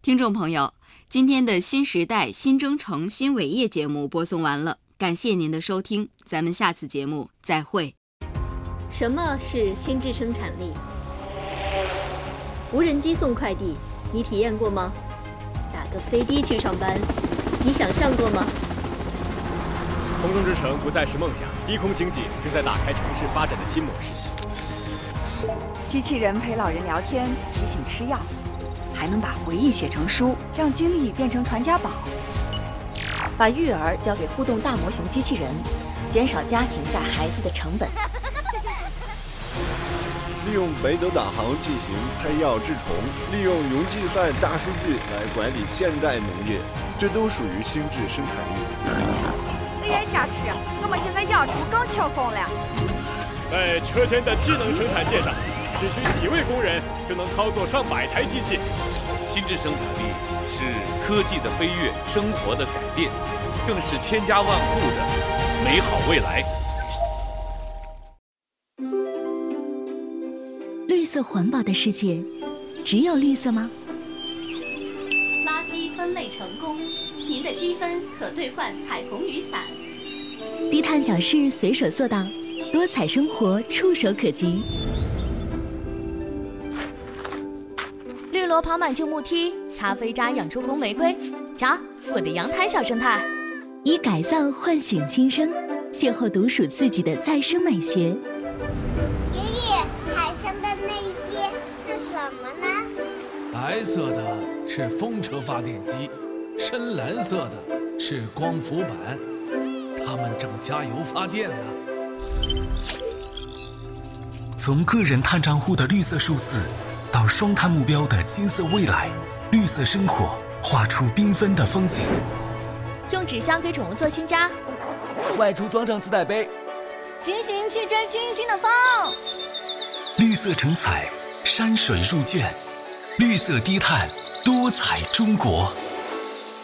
听众朋友，今天的新时代新征程新伟业节目播送完了，感谢您的收听，咱们下次节目再会。 什么是心智生产力？无人机送快递，你体验过吗？打个飞的去上班，你想象过吗？ 空中之城不再是梦想，低空经济正在打开城市发展的新模式。 机器人陪老人聊天，提醒吃药，还能把回忆写成书，让经历变成传家宝。 把育儿交给互动大模型机器人，减少家庭带孩子的成本。 利用北斗导航进行配药治虫，利用云计算大数据来管理现代农业，这都属于心智生产力。 哎呀，家吃，我们现在养猪更轻松了。 在车间的智能生产线上，只需几位工人就能操作上百台机器。 心智生产力是科技的飞跃，生活的改变，更是千家万户的美好未来。 绿色环保的世界，只有绿色吗？ 垃圾分类成功，您的积分可兑换彩虹雨伞。 低碳小事随手做到，多彩生活触手可及。 绿萝跑满旧木梯，咖啡渣养出红玫瑰。瞧，我的阳台小生态。 以改造唤醒新生，邂逅独属自己的再生美学。 爷爷，海上的那些是什么呢？ 白色的是风车发电机，深蓝色的是光伏板，它们正加油发电呢。 从个人碳账户的绿色数字，到双碳目标的金色未来，绿色生活画出缤纷的风景。 用纸箱给宠物做新家， 外出装上自带杯， 骑行去追星星的风。 绿色成彩，山水入卷，绿色低碳，多彩中国。